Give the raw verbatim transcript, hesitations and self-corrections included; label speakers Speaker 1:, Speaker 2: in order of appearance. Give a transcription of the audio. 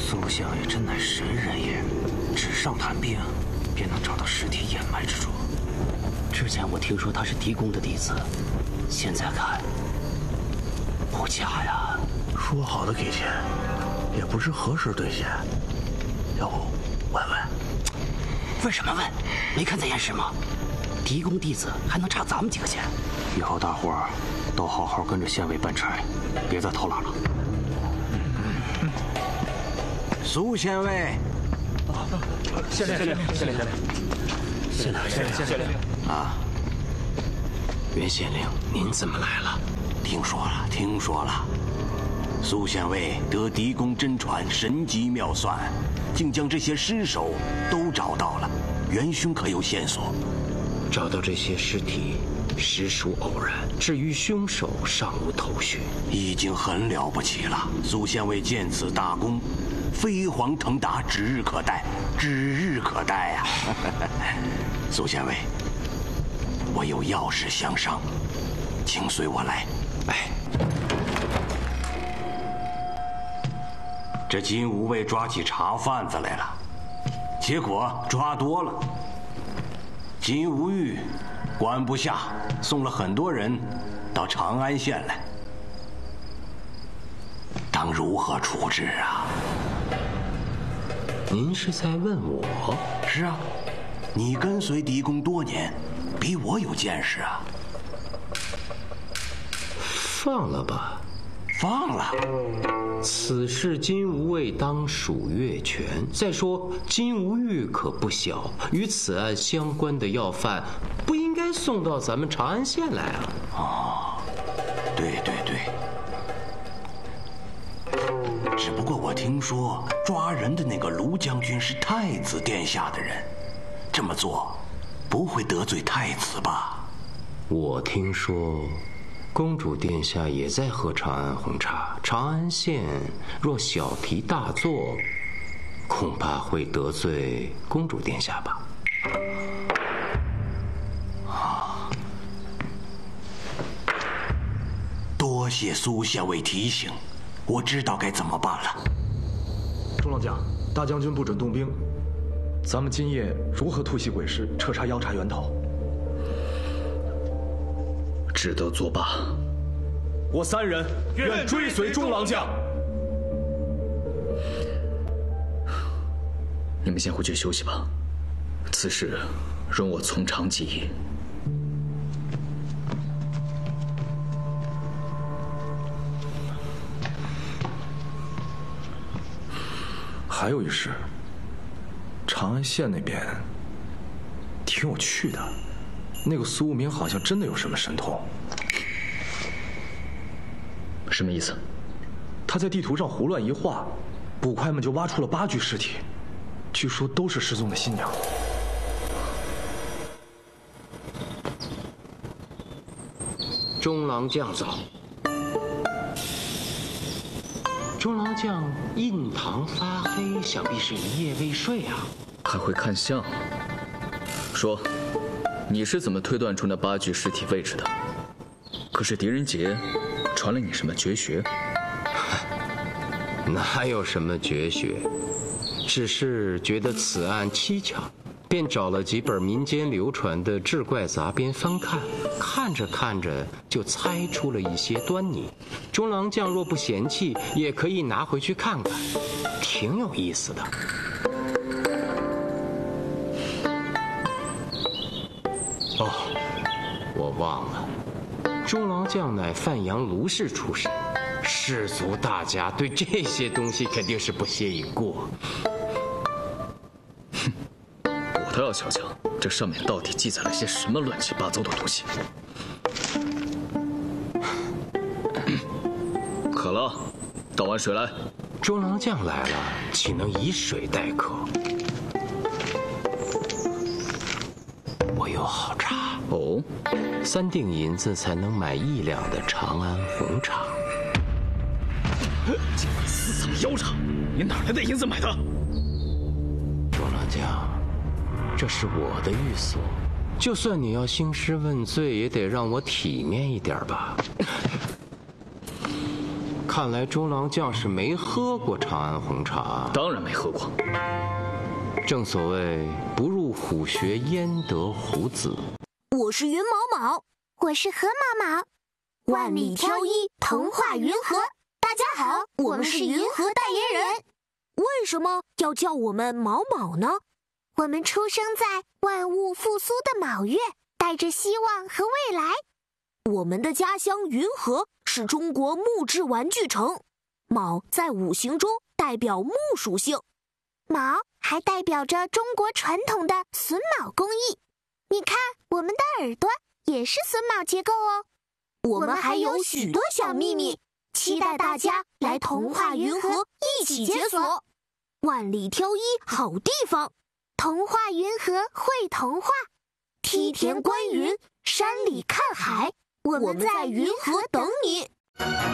Speaker 1: 苏相也真乃神人也，纸上谈兵，便能找到尸体掩埋之处。
Speaker 2: 之前我听说他是狄公的弟子，现在看不假呀。
Speaker 3: 说好的给钱，也不知何时兑现。要不问问？
Speaker 2: 问什么问？没看在眼识吗？狄公弟子还能差咱们几个钱？
Speaker 1: 以后大伙儿都好好跟着县尉办差，别再偷懒了。
Speaker 4: 苏县尉，
Speaker 5: 县令，县令，县令，县令，
Speaker 2: 县令，县令，县令
Speaker 4: 啊！
Speaker 2: 袁县令，您怎么来了？
Speaker 4: 听说了，听说了。苏县尉得狄公真传，神机妙算，竟将这些尸首都找到了。元凶可有线索？
Speaker 2: 找到这些尸体实属偶然，至于凶手尚无头绪。
Speaker 4: 已经很了不起了。苏县尉见此大功，飞黄腾达，指日可待，指日可待呀、啊！苏县尉，我有要事相商，请随我来。
Speaker 2: 哎，
Speaker 4: 这金吾卫抓起茶贩子来了，结果抓多了。金吾玉管不下，送了很多人到长安县来，当如何处置啊？
Speaker 2: 您是在问我？
Speaker 4: 是啊，你跟随狄公多年，比我有见识啊。
Speaker 2: 放了吧。
Speaker 4: 放了。
Speaker 2: 此事金吾卫当属越权。再说金吾玉可不小，与此案相关的要犯，不应该送到咱们长安县来啊。
Speaker 4: 哦，对对对。只不过我听说抓人的那个卢将军是太子殿下的人，这么做不会得罪太子吧？
Speaker 2: 我听说公主殿下也在喝长安红茶，长安县若小题大做，恐怕会得罪公主殿下吧。
Speaker 4: 啊！多谢苏县尉提醒，我知道该怎么办了。
Speaker 5: 中郎将，大将军不准动兵，咱们今夜如何突袭鬼市，彻查妖茶源头？
Speaker 6: 只得作罢。
Speaker 5: 我三人愿追随中郎将。
Speaker 6: 你们先回去休息吧，此事容我从长计议。
Speaker 5: 还有一事，长安县那边挺有趣的。那个苏无名好像真的有什么神通。
Speaker 6: 什么意思？
Speaker 5: 他在地图上胡乱一画，捕快们就挖出了八具尸体，据说都是失踪的新娘。
Speaker 2: 中郎将早。中郎将印堂发黑，想必是一夜未睡啊。
Speaker 6: 还会看相？说。你是怎么推断出那八具尸体位置的？可是狄仁杰传了你什么绝学？
Speaker 2: 哪有什么绝学，只是觉得此案蹊跷，便找了几本民间流传的志怪杂编翻看，看着看着就猜出了一些端倪。中郎将若不嫌弃，也可以拿回去看看，挺有意思的。哦，我忘了，中郎将乃范阳卢氏出身，士族大家对这些东西肯定是不屑一顾。
Speaker 6: 哼，我倒要瞧瞧这上面到底记载了些什么乱七八糟的东西。渴了，倒碗水来。
Speaker 2: 中郎将来了，岂能以水代渴？我有好茶。
Speaker 6: 哦，
Speaker 2: 三锭银子才能买一两的长安红茶。
Speaker 6: 这私藏妖茶，你哪来的银子买的？
Speaker 2: 中郎将，这是我的寓所，就算你要兴师问罪，也得让我体面一点吧。 看来中郎将是没喝过长安红茶。
Speaker 6: 当然没喝过。
Speaker 2: 正所谓不入虎穴焉得虎子。
Speaker 7: 我是云毛毛，
Speaker 8: 我是河毛毛。
Speaker 7: 万里挑一，童话云和。大家好，我们是云和代言人。为什么要叫我们毛毛呢？
Speaker 8: 我们出生在万物复苏的卯月，带着希望和未来。
Speaker 7: 我们的家乡云和是中国木质玩具城，卯在五行中代表木属性，
Speaker 8: 卯还代表着中国传统的榫卯工艺。你看，我们的耳朵也是榫卯结构哦。
Speaker 7: 我们还有许多小秘密，期待大家来童话云和一起解锁。万里挑一好地方，
Speaker 8: 童话云和会童话，
Speaker 7: 梯田观云，山里看海，我们在云和等你。